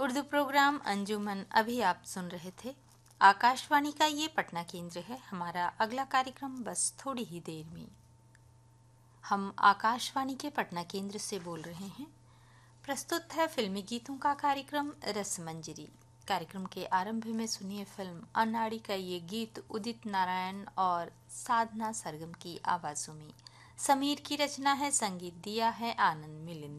Urdu programme अंजुमन अभी आप सुन रहे थे। आकाशवाणी का ये पटना केंद्र है। हमारा अगला कार्यक्रम बस थोड़ी ही देर में। हम आकाशवाणी के पटना केंद्र से बोल रहे हैं। प्रस्तुत है फिल्मी गीतों का कार्यक्रम रसमंजरी। कार्यक्रम के आरंभ में सुनिए फिल्म अनाड़ी का ये गीत उदित नारायण और साधना सरगम की आवाजों में। समीर की रचना है, संगीत दिया है आनंद मिलिंद